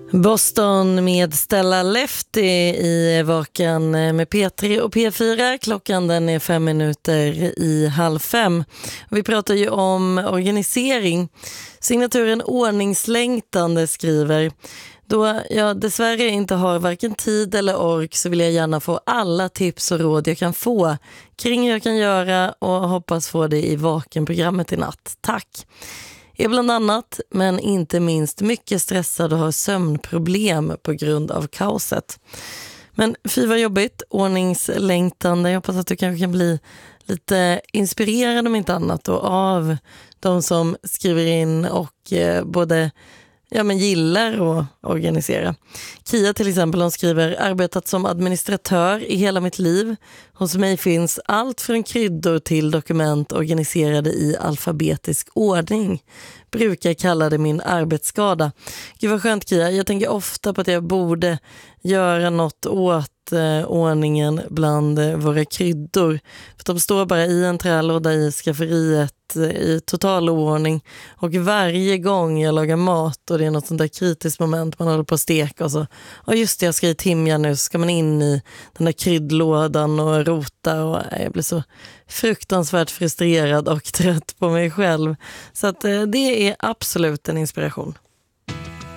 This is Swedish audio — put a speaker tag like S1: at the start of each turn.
S1: Boston med Stella Lefty i Vakan med P3 och P4. Klockan den är 5:05. Vi pratar ju om organisering. Signaturen Ordningslängtande skriver: då jag dessvärre inte har varken tid eller ork så vill jag gärna få alla tips och råd jag kan få kring hur jag kan göra och hoppas få det i Vaken-programmet i natt. Tack! Är bland annat, men inte minst, mycket stressad och har sömnproblem på grund av kaoset. Men fy vad jobbigt, ordningslängtande. Jag hoppas att du kanske kan bli lite inspirerad om inte annat då, av de som skriver in och både gillar att organisera. Kia till exempel, hon skriver: arbetat som administratör i hela mitt liv. Hos mig finns allt från kryddor till dokument organiserade i alfabetisk ordning. Brukar kalla det min arbetsskada. Gud vad skönt, Kia. Jag tänker ofta på att jag borde göra något åt ordningen bland våra kryddor. För de står bara i en trälåda i skafferiet i total oordning, och varje gång jag lagar mat och det är något sånt där kritiskt moment, man håller på att steka och så, och just det, jag ska i timjan nu, så ska man in i den där kryddlådan och rota, och jag blir så fruktansvärt frustrerad och trött på mig själv. Så att det är absolut en inspiration.